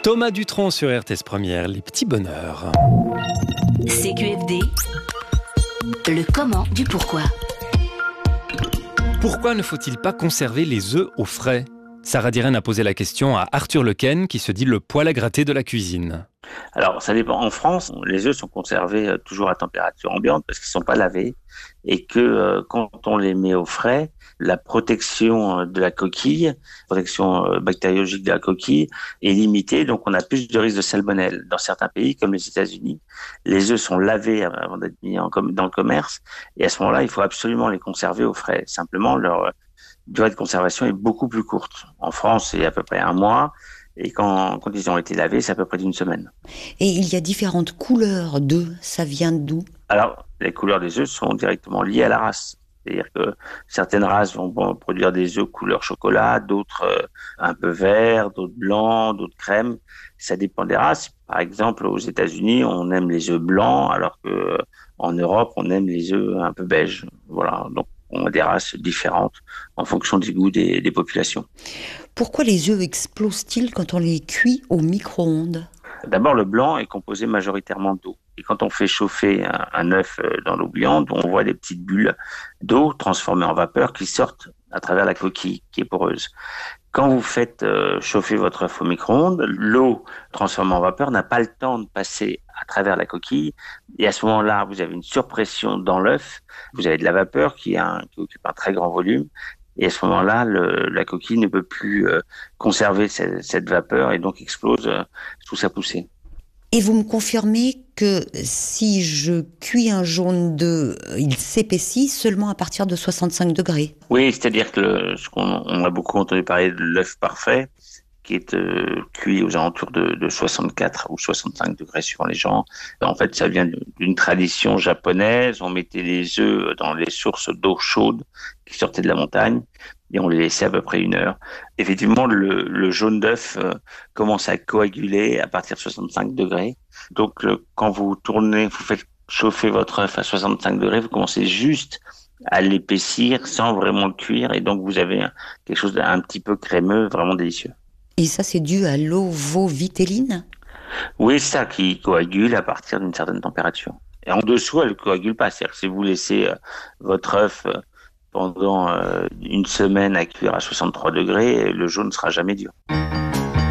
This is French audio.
Thomas Dutronc sur RTS Première, les petits bonheurs. CQFD, le comment du pourquoi. Pourquoi ne faut-il pas conserver les œufs au frais ? Sarah Diren a posé la question à Arthur Lequen, qui se dit le poêle à gratter de la cuisine. Alors, ça dépend. En France, les œufs sont conservés toujours à température ambiante parce qu'ils ne sont pas lavés et que quand on les met au frais, la protection de la coquille, protection bactériologique de la coquille est limitée, donc on a plus de risques de salmonelle. Dans certains pays, comme les États-Unis, les œufs sont lavés avant d'être mis dans le commerce et à ce moment-là, il faut absolument les conserver au frais. Simplement, leur durée de conservation est beaucoup plus courte. En France, c'est à peu près 1 mois. Et quand ils ont été lavés, c'est à peu près d'une semaine. Et il y a différentes couleurs d'œufs. Ça vient d'où ? Alors, les couleurs des œufs sont directement liées à la race. C'est-à-dire que certaines races vont produire des œufs couleur chocolat, d'autres un peu verts, d'autres blancs, d'autres crème. Ça dépend des races. Par exemple, aux États-Unis, on aime les œufs blancs, alors que en Europe, on aime les œufs un peu beige. Voilà. Donc, on a des races différentes en fonction du goût des populations. Pourquoi les œufs explosent-ils quand on les cuit au micro-ondes ? D'abord, le blanc est composé majoritairement d'eau. Et quand on fait chauffer un œuf dans l'eau bouillante, on voit des petites bulles d'eau transformées en vapeur qui sortent à travers la coquille qui est poreuse. Quand vous faites chauffer votre œuf au micro-ondes, l'eau transformée en vapeur n'a pas le temps de passer à travers la coquille. Et à ce moment-là, vous avez une surpression dans l'œuf. Vous avez de la vapeur qui occupe un très grand volume. Et à ce moment-là, la coquille ne peut plus conserver cette vapeur et donc explose sous sa poussée. Et vous me confirmez que si je cuis un jaune d'œuf, il s'épaissit seulement à partir de 65 degrés ? Oui, c'est-à-dire que on a beaucoup entendu parler de l'œuf parfait, qui est cuit aux alentours de 64 ou 65 degrés suivant les gens. En fait, ça vient d'une tradition japonaise. On mettait les œufs dans les sources d'eau chaude qui sortaient de la montagne et on les laissait à peu près 1 heure. Effectivement, le jaune d'œuf commence à coaguler à partir de 65 degrés. Donc, quand vous faites chauffer votre œuf à 65 degrés, vous commencez juste à l'épaissir sans vraiment le cuire et donc vous avez quelque chose d'un petit peu crémeux, vraiment délicieux. Et ça, c'est dû à l'ovovitelline ? Oui, c'est ça qui coagule à partir d'une certaine température. Et en dessous, elle ne coagule pas. C'est-à-dire que si vous laissez votre œuf pendant 1 semaine à cuire à 63 degrés, le jaune ne sera jamais dur.